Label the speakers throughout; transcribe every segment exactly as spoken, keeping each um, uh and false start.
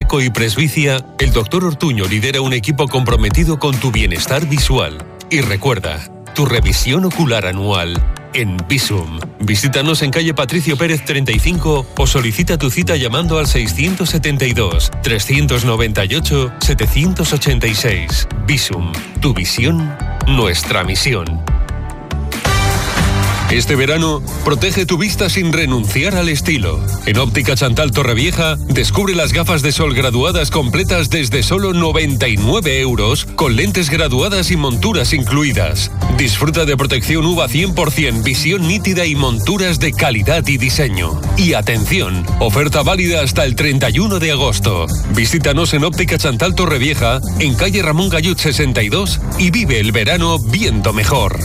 Speaker 1: Seco y Presbicia, el doctor Ortuño lidera un equipo comprometido con tu bienestar visual. Y recuerda, tu revisión ocular anual en Visum. Visítanos en calle Patricio Pérez treinta y cinco o solicita tu cita llamando al seiscientos setenta y dos, trescientos noventa y ocho, setecientos ochenta y seis. Visum, tu visión, nuestra misión. Este verano, protege tu vista sin renunciar al estilo. En Óptica Chantal Torrevieja, descubre las gafas de sol graduadas completas desde solo noventa y nueve euros, con lentes graduadas y monturas incluidas. Disfruta de protección U V A cien por ciento, visión nítida y monturas de calidad y diseño. Y atención, oferta válida hasta el treinta y uno de agosto. Visítanos en Óptica Chantal Torrevieja, en calle Ramón Gallut sesenta y dos, y vive el verano viendo mejor.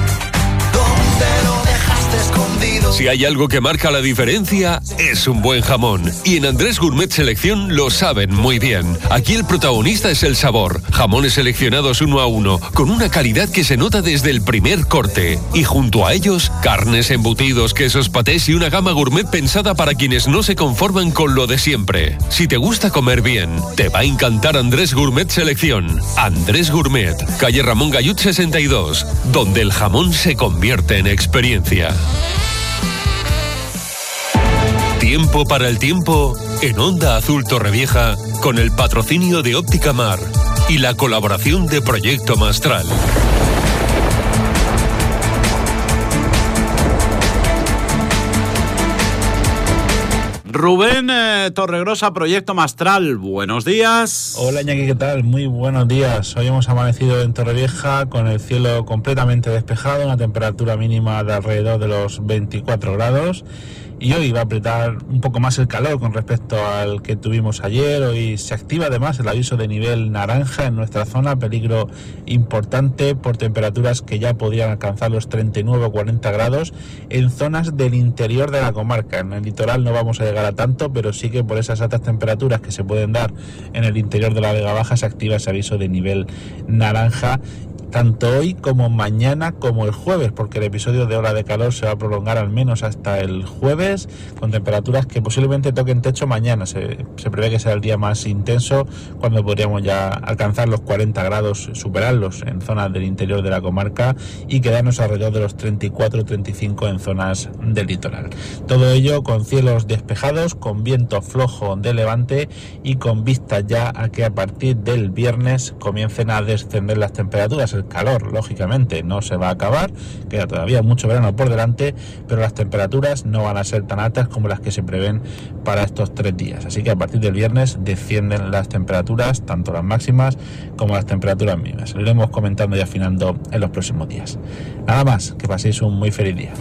Speaker 1: Si hay algo que marca la diferencia, es un buen jamón. Y en Andrés Gourmet Selección lo saben muy bien. Aquí el protagonista es el sabor. Jamones seleccionados uno a uno, con una calidad que se nota desde el primer corte. Y junto a ellos, carnes, embutidos, quesos, patés y una gama gourmet pensada para quienes no se conforman con lo de siempre. Si te gusta comer bien, te va a encantar Andrés Gourmet Selección. Andrés Gourmet, calle Ramón Gallut sesenta y dos, donde el jamón se convierte en experiencia. Tiempo para el tiempo en Onda Azul Torrevieja, con el patrocinio de Óptica Mar y la colaboración de Proyecto Mastral.
Speaker 2: Rubén eh, Torregrosa, Proyecto Mastral, buenos días.
Speaker 3: Hola Iñaki, ¿qué tal? Muy buenos días. Hoy hemos amanecido en Torrevieja con el cielo completamente despejado, una temperatura mínima de alrededor de los veinticuatro grados. Y hoy va a apretar un poco más el calor con respecto al que tuvimos ayer. Hoy se activa además el aviso de nivel naranja en nuestra zona, peligro importante por temperaturas que ya podrían alcanzar los treinta y nueve o cuarenta grados en zonas del interior de la comarca. En el litoral no vamos a llegar a tanto, pero sí que por esas altas temperaturas que se pueden dar en el interior de la Vega Baja se activa ese aviso de nivel naranja, tanto hoy como mañana como el jueves, porque el episodio de ola de calor se va a prolongar al menos hasta el jueves, con temperaturas que posiblemente toquen techo mañana. Se, se prevé que sea el día más intenso, cuando podríamos ya alcanzar los cuarenta grados, superarlos en zonas del interior de la comarca y quedarnos alrededor de los treinta y cuatro treinta y cinco en zonas del litoral. Todo ello con cielos despejados, con viento flojo de levante y con vista ya a que a partir del viernes comiencen a descender las temperaturas. El calor, lógicamente, no se va a acabar, queda todavía mucho verano por delante, pero las temperaturas no van a ser tan altas como las que se prevén para estos tres días. Así que a partir del viernes descienden las temperaturas, tanto las máximas como las temperaturas mínimas. Lo iremos comentando y afinando en los próximos días. Nada más, que paséis un muy feliz día.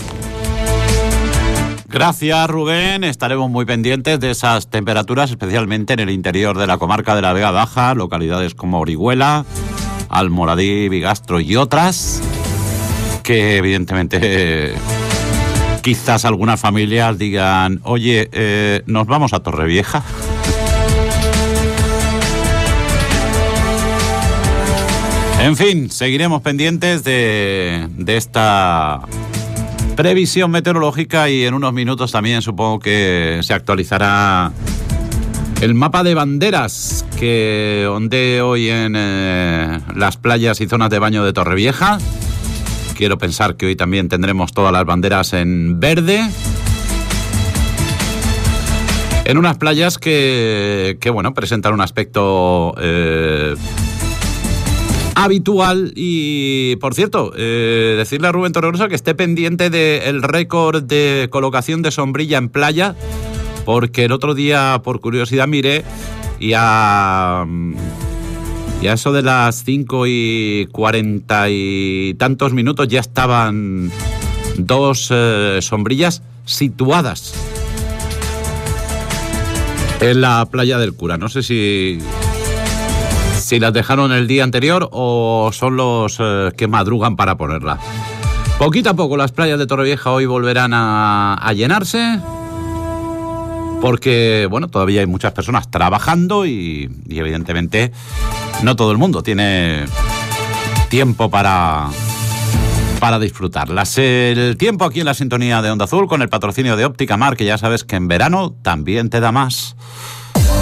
Speaker 2: Gracias, Rubén. Estaremos muy pendientes de esas temperaturas, especialmente en el interior de la comarca de la Vega Baja, localidades como Orihuela, Almoradí, Bigastro y otras, que evidentemente eh, quizás algunas familias digan, oye, eh, nos vamos a Torrevieja. En fin, seguiremos pendientes de, de esta previsión meteorológica y en unos minutos también supongo que se actualizará el mapa de banderas que ondee hoy en eh, las playas y zonas de baño de Torrevieja. Quiero pensar que hoy también tendremos todas las banderas en verde. En unas playas que, que bueno, presentan un aspecto eh, habitual. Y, por cierto, eh, decirle a Rubén Torregrosa que esté pendiente del récord de colocación de sombrilla en playa, porque el otro día, por curiosidad, miré y a, y a eso de las cinco y cuarenta y tantos minutos ya estaban dos eh, sombrillas situadas en la playa del Cura. No sé si, si las dejaron el día anterior o son los eh, que madrugan para ponerlas. Poquito a poco las playas de Torrevieja hoy volverán a, a llenarse, porque, bueno, todavía hay muchas personas trabajando y, y evidentemente no todo el mundo tiene tiempo para, para disfrutarlas. El tiempo aquí en la sintonía de Onda Azul con el patrocinio de Óptica Mar, que ya sabes que en verano también te da más.